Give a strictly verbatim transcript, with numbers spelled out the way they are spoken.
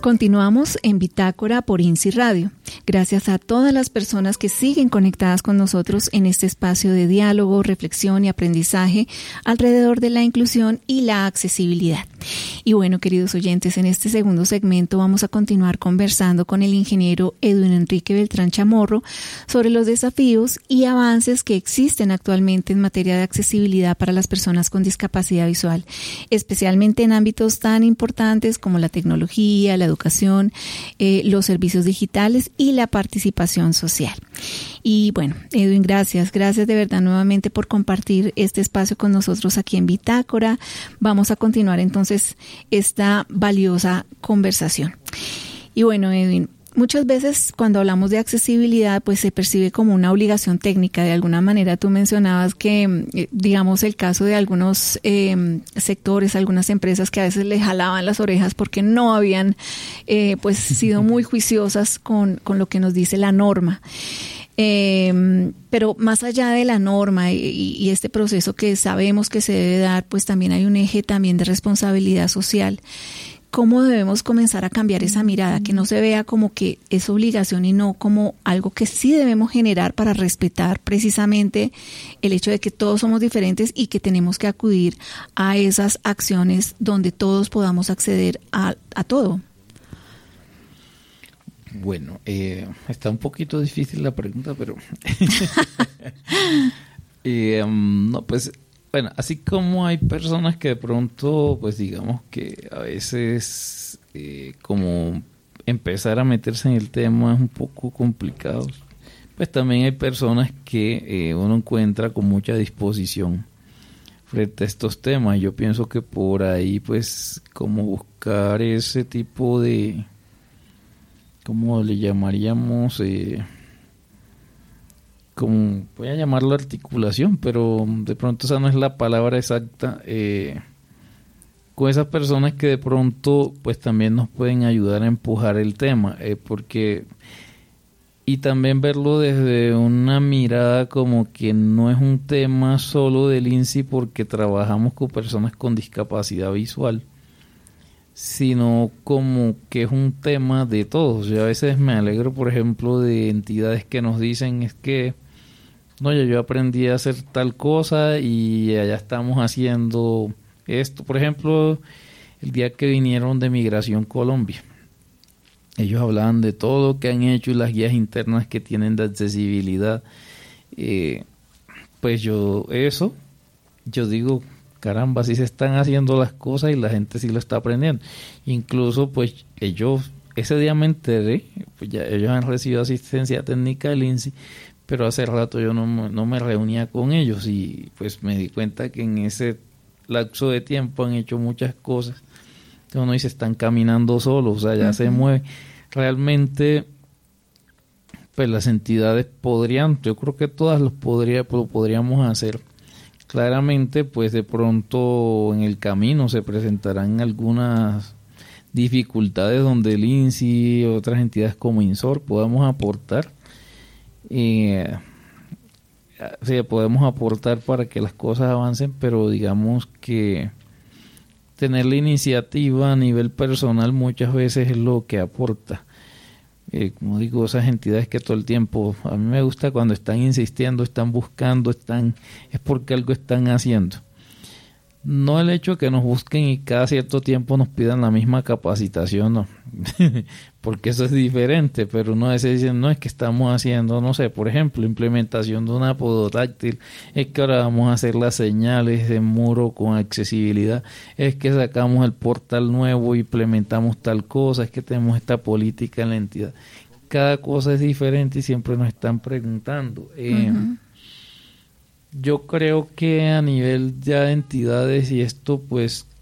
Continuamos en Bitácora por INSI Radio. Gracias a todas las personas que siguen conectadas con nosotros en este espacio de diálogo, reflexión y aprendizaje alrededor de la inclusión y la accesibilidad. Y bueno, queridos oyentes, en este segundo segmento vamos a continuar conversando con el ingeniero Edwin Enrique Beltrán Chamorro sobre los desafíos y avances que existen actualmente en materia de accesibilidad para las personas con discapacidad visual, especialmente en ámbitos tan importantes como la tecnología, la educación, eh, los servicios digitales y la participación social. Y bueno, Edwin, gracias, gracias de verdad nuevamente por compartir este espacio con nosotros aquí en Bitácora. Vamos a continuar entonces esta valiosa conversación. Y bueno, Edwin, muchas veces cuando hablamos de accesibilidad, pues se percibe como una obligación técnica. De alguna manera tú mencionabas que, digamos, el caso de algunos eh, sectores, algunas empresas que a veces le jalaban las orejas porque no habían eh, pues sido muy juiciosas con, con lo que nos dice la norma. Eh, pero más allá de la norma y, y este proceso que sabemos que se debe dar, pues también hay un eje también de responsabilidad social. ¿Cómo debemos comenzar a cambiar esa mirada? Que no se vea como que es obligación y no como algo que sí debemos generar para respetar precisamente el hecho de que todos somos diferentes y que tenemos que acudir a esas acciones donde todos podamos acceder a, a todo. Bueno, eh, está un poquito difícil la pregunta, pero eh, um, no, pues bueno, así como hay personas que de pronto, pues digamos que a veces eh, como empezar a meterse en el tema es un poco complicado, pues también hay personas que eh, uno encuentra con mucha disposición frente a estos temas. Yo pienso que por ahí, pues, como buscar ese tipo de, ¿cómo le llamaríamos? Eh, como voy a llamarlo articulación, pero de pronto esa no es la palabra exacta, eh, con esas personas que de pronto pues también nos pueden ayudar a empujar el tema, eh, porque y también verlo desde una mirada como que no es un tema solo del INSI porque trabajamos con personas con discapacidad visual, sino como que es un tema de todos. Yo a veces me alegro, por ejemplo, de entidades que nos dicen es que no, yo, yo aprendí a hacer tal cosa y allá estamos haciendo esto. Por ejemplo, el día que vinieron de Migración Colombia, ellos hablaban de todo lo que han hecho y las guías internas que tienen de accesibilidad. Eh, pues yo, eso, yo digo, caramba, sí se están haciendo las cosas y la gente sí lo está aprendiendo. Incluso, pues, ellos, ese día me enteré, pues ya ellos han recibido asistencia técnica del INSI, pero hace rato yo no, no me reunía con ellos y pues me di cuenta que en ese lapso de tiempo han hecho muchas cosas. Entonces uno dice, están caminando solos, o sea, ya uh-huh. se mueven. Realmente, pues las entidades podrían, yo creo que todas los podría, lo podríamos hacer. Claramente, pues de pronto en el camino se presentarán algunas dificultades donde el INSI y otras entidades como INSOR podamos aportar. Eh, sí, podemos aportar para que las cosas avancen, pero digamos que tener la iniciativa a nivel personal muchas veces es lo que aporta. Eh, como digo, esas entidades que todo el tiempo, a mí me gusta cuando están insistiendo, están buscando, están es porque algo están haciendo. No el hecho que nos busquen y cada cierto tiempo nos pidan la misma capacitación, no, porque eso es diferente, pero uno a veces dice, no, es que estamos haciendo, no sé, por ejemplo, implementación de una podotáctil, es que ahora vamos a hacer las señales de muro con accesibilidad, es que sacamos el portal nuevo, implementamos tal cosa, es que tenemos esta política en la entidad. Cada cosa es diferente y siempre nos están preguntando. Eh, uh-huh. Yo creo que a nivel ya de entidades y esto, pues